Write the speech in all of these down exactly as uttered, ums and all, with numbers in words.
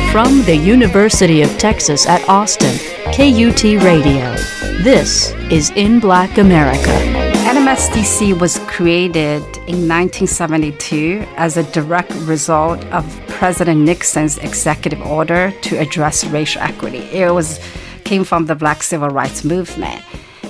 From the University of Texas at Austin, K U T Radio. This is In Black America. N M S D C was created in nineteen seventy-two as a direct result of President Nixon's executive order to address racial equity. It was came from the Black Civil Rights Movement.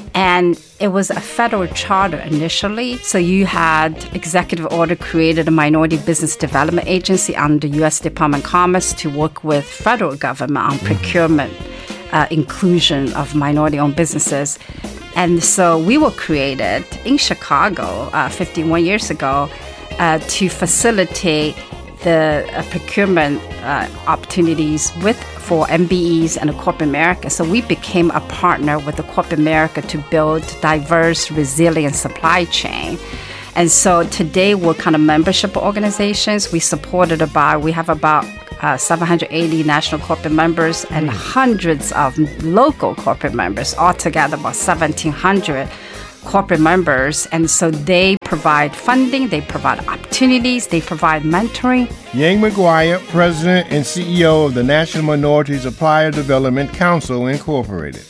And it was a federal charter initially. So you had executive order created a minority business development agency under U S Department of Commerce to work with federal government on procurement, uh, inclusion of minority-owned businesses. And so we were created in Chicago uh, fifty-one years ago uh, to facilitate the uh, procurement uh, opportunities with for M B Es and corporate America. So we became a partner with the corporate America to build diverse, resilient supply chain. And so today we're kind of membership organizations. We supported about, we have about uh, seven hundred eighty national corporate members and hundreds of local corporate members, altogether about seventeen hundred corporate members. And so they provide funding, they provide opportunities, they provide mentoring. Yang McGuire, President and C E O of the National Minority Supplier Development Council, Incorporated.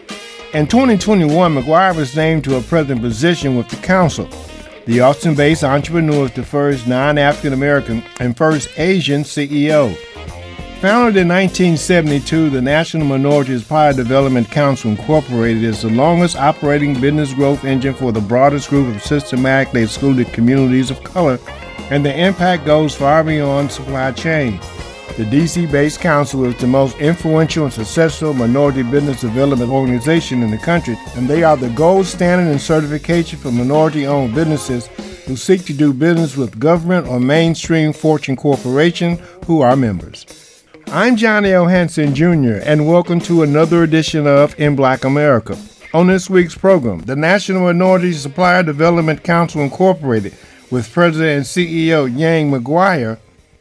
In twenty twenty-one, McGuire was named to a president position with the council. The Austin-based entrepreneur is the first non-African American and first Asian C E O. Founded in nineteen seventy-two, the National Minority Supplier Development Council, Incorporated is the longest operating business growth engine for the broadest group of systematically excluded communities of color, and the impact goes far beyond supply chain. The D C-based council is the most influential and successful minority business development organization in the country, and they are the gold standard in certification for minority-owned businesses who seek to do business with government or mainstream Fortune corporation who are members. I'm Johnny L. Hanson, Junior, and welcome to another edition of In Black America. On this week's program, the National Minority Supplier Development Council, Incorporated, with President and C E O Yang McGuire,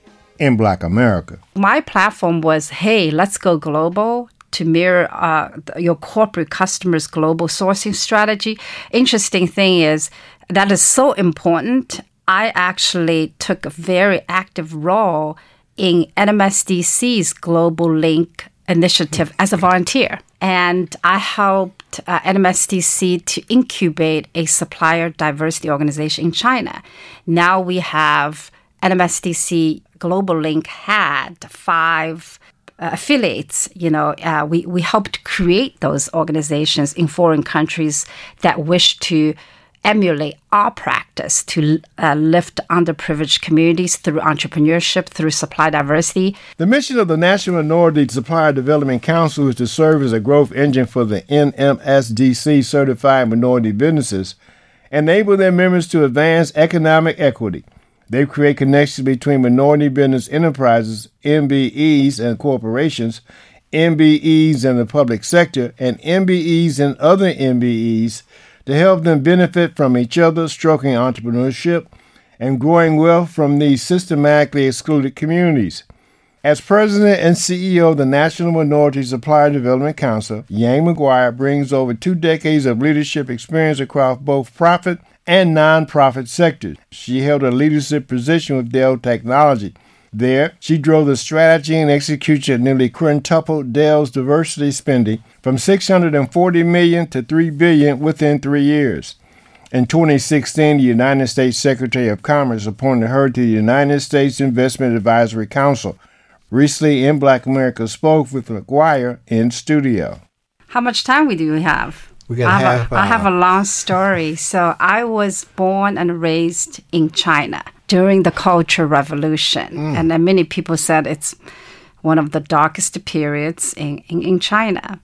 in Black America. My platform was, hey, let's go global to mirror uh, your corporate customers' global sourcing strategy. Interesting thing is that is so important. I actually took a very active role in N M S D C's Global Link initiative as a volunteer. And I helped uh, N M S D C to incubate a supplier diversity organization in China. Now we have N M S D C Global Link had five uh, affiliates. You know, uh, we, we helped create those organizations in foreign countries that wish to emulate our practice to uh, lift underprivileged communities through entrepreneurship, through supply diversity. The mission of the National Minority Supplier Development Council is to serve as a growth engine for the N M S D C certified minority businesses, enable their members to advance economic equity. They create connections between minority business enterprises, M B Es and corporations, M B Es and the public sector, and M B Es and other M B Es to help them benefit from each other, stroking entrepreneurship and growing wealth from these systematically excluded communities. As President and C E O of the National Minority Supplier Development Council, Yang McGuire brings over two decades of leadership experience across both profit and nonprofit sectors. She held a leadership position with Dell Technology. There, she drove the strategy and execution that nearly quintupled Dell's diversity spending from six hundred forty million dollars to three billion dollars within three years. In twenty sixteen, the United States Secretary of Commerce appointed her to the United States Investment Advisory Council. Recently, In Black America spoke with McGuire in studio. How much time we do we have? We got I have, half a, I have a long story. So I was born and raised in China during the Cultural Revolution. Mm. And then many people said it's one of the darkest periods in, in, in China.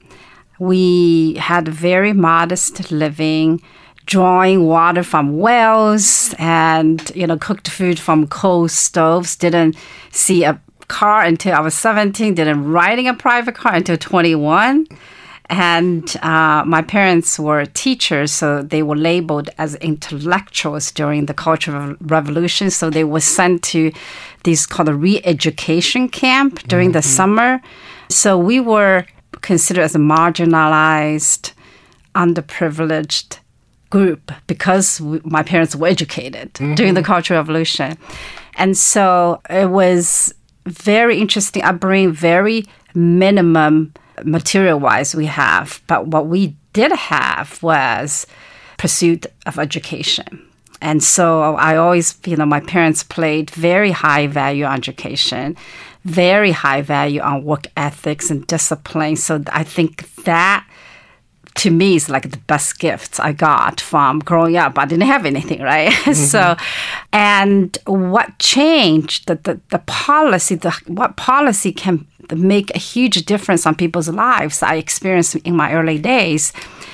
We had very modest living, drawing water from wells and, you know, cooked food from coal stoves. Didn't see a car until I was seventeen. Didn't riding a private car until twenty-one. And uh, my parents were teachers, so they were labeled as intellectuals during the Cultural Revolution. So they were sent to these called a re-education camp during mm-hmm. the summer. So we were considered as a marginalized, underprivileged group because we, my parents were educated mm-hmm. during the Cultural Revolution. And so it was very interesting upbringing, very minimum material-wise we have. But what we did have was pursuit of education. And so I always, you know, my parents played very high value on education, very high value on work ethics and discipline. So I think that, to me, is like the best gifts I got from growing up. I didn't have anything, right? Mm-hmm. So, and what changed, the, the, the policy, the what policy can make a huge difference on people's lives, I experienced in my early days.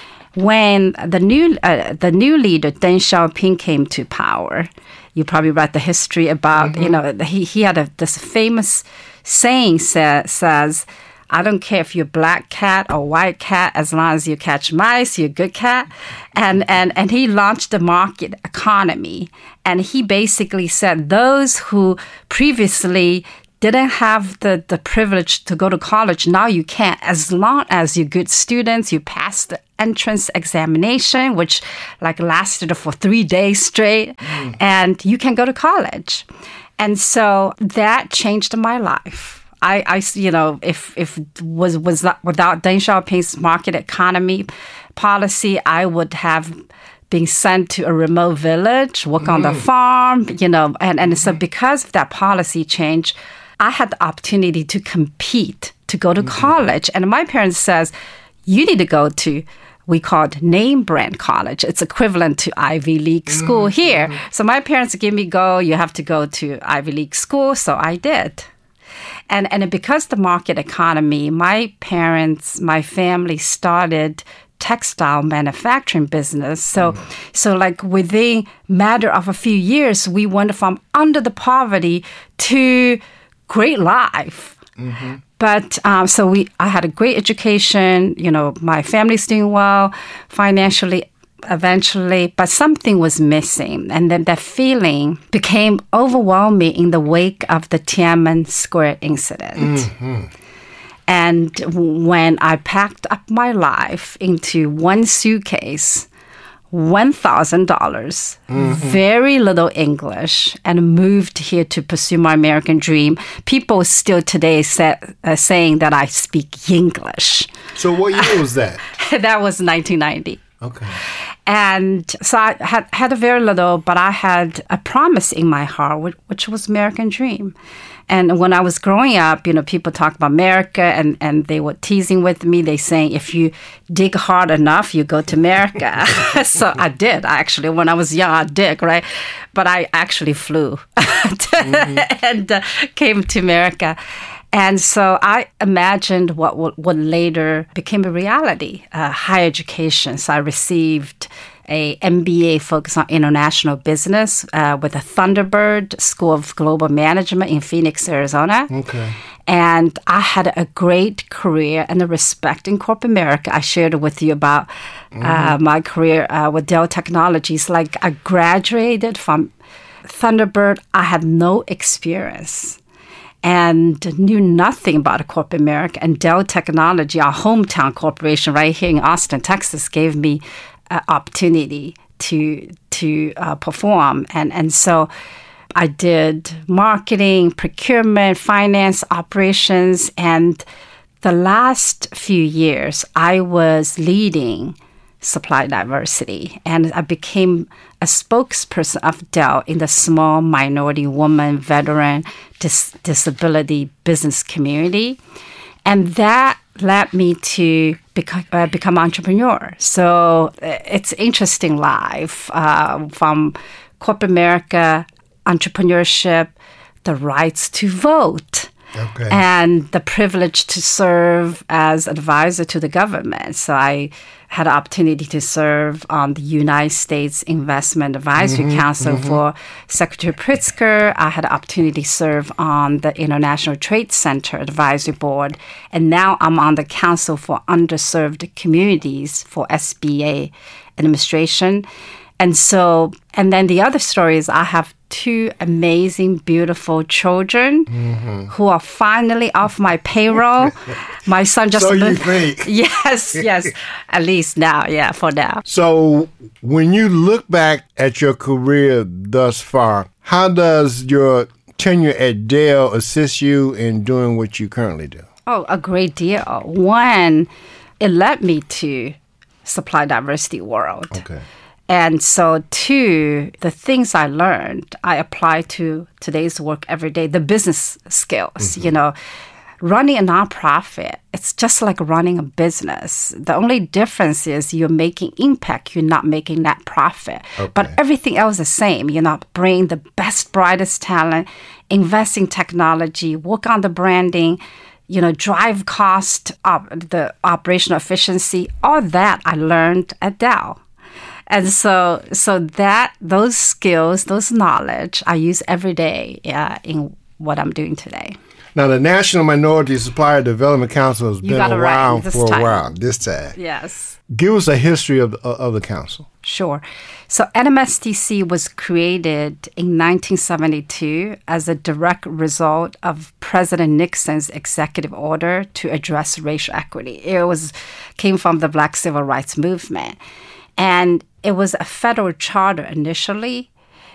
When the new uh, the new leader, Deng Xiaoping, came to power, you probably read the history about, mm-hmm. you know, he, he had a, this famous saying say, says, I don't care if you're black cat or white cat, as long as you catch mice, you're a good cat. And, and, and he launched the market economy. And he basically said those who previously didn't have the, the privilege to go to college, now you can, as long as you're good students, you pass the entrance examination, which like lasted for three days straight, mm. and you can go to college. And so that changed my life. I, I you know, if if was was not, without Deng Xiaoping's market economy policy, I would have being sent to a remote village, work mm. on the farm, you know, and, and so because of that policy change, I had the opportunity to compete, to go to mm-hmm. college. And my parents says, you need to go to, we call it name brand college. It's equivalent to Ivy League school mm-hmm. here. So my parents gave me go, you have to go to Ivy League school. So I did. And, and because the market economy, my parents, my family started textile manufacturing business. So, mm. so like within matter of a few years, we went from under the poverty to great life. Mm-hmm. But um, so we, I had a great education. You know, my family's doing well financially. Eventually, but something was missing, and then that feeling became overwhelming in the wake of the Tiananmen Square incident. Mm-hmm. And when I packed up my life into one suitcase, one thousand dollars, mm-hmm. very little English, and moved here to pursue my American dream, people still today say, uh, saying that I speak English. So what year was that? That was nineteen ninety. Okay. And so I had, had a very little, but I had a promise in my heart, which, which was American dream. And when I was growing up, you know, people talk about America, and, and they were teasing with me. They saying, if you dig hard enough, you go to America. So I did, actually. When I was young, I did, right? But I actually flew mm-hmm. and uh, came to America. And so I imagined what what later became a reality, uh, higher education. So I received a M B A focused on international business uh, with a Thunderbird School of Global Management in Phoenix, Arizona. Okay. And I had a great career and a respect in corporate America. I shared with you about mm-hmm. uh, my career uh, with Dell Technologies. Like I graduated from Thunderbird. I had no experience and knew nothing about corporate America. And Dell Technology, our hometown corporation right here in Austin, Texas, gave me an opportunity to to uh, perform. And, and so I did marketing, procurement, finance, operations. And the last few years, I was leading supply diversity. And I became a spokesperson of Dell in the small minority woman, veteran, dis- disability business community. And that led me to become, uh, become an entrepreneur. So it's interesting life uh, from corporate America, entrepreneurship, the rights to vote. Okay. And the privilege to serve as advisor to the government. So I had an opportunity to serve on the United States Investment Advisory mm-hmm, Council mm-hmm. for Secretary Pritzker. I had an opportunity to serve on the International Trade Center Advisory Board. And now I'm on the Council for Underserved Communities for S B A administration. And so, and then the other story is I have two amazing, beautiful children mm-hmm. who are finally off my payroll. My son just... So you think? Yes, yes. At least now, yeah, for now. So when you look back at your career thus far, how does your tenure at Dell assist you in doing what you currently do? Oh, a great deal. One, it led me to supply diversity world. Okay. And so, two, the things I learned, I apply to today's work every day, the business skills, mm-hmm. you know. Running a nonprofit, it's just like running a business. The only difference is you're making impact, you're not making net profit. Okay. But everything else is the same. You know, bring the best, brightest talent, invest in technology, work on the branding, you know, drive cost, up the operational efficiency. All that I learned at Dell. And so so that those skills, those knowledge, I use every day uh, in what I'm doing today. Now, the National Minority Supplier Development Council has you been around right, for time. a while, this time. Yes. Give us a history of, of the council. Sure. So N M S D C was created in nineteen seventy-two as a direct result of President Nixon's executive order to address racial equity. It was came from the Black Civil Rights Movement. And it was a federal charter initially,